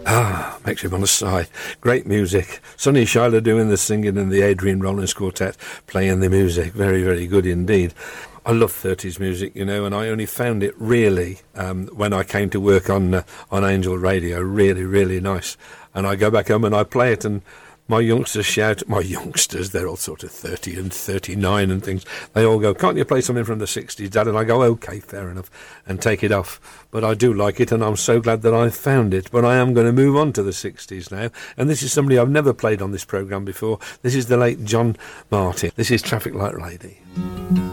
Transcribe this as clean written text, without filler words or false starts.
Makes you want to sigh. Great music. Sonny Shiloh doing the singing and the Adrian Rollins Quartet playing the music. Very, very good indeed. I love 30s music, you know, and I only found it really when I came to work on Angel Radio. Really, really nice. And I go back home and I play it, and my youngsters shout, my youngsters, they're all sort of 30 and 39 and things, they all go, can't you play something from the 60s, Dad? And I go, OK, fair enough, and take it off. But I do like it, and I'm so glad that I found it. But I am going to move on to the 60s now, and this is somebody I've never played on this programme before. This is the late John Martin. This is Traffic Light Lady.